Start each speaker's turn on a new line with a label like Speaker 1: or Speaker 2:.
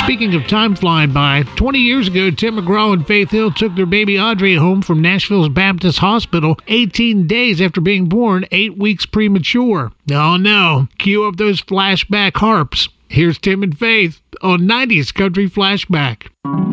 Speaker 1: Speaking of time flying by, 20 years ago, Tim McGraw and Faith Hill took their baby Audrey home from Nashville's Baptist Hospital 18 days after being born, 8 weeks premature. Oh no, cue up those flashback harps. Here's Tim and Faith on 90s Country Flashback.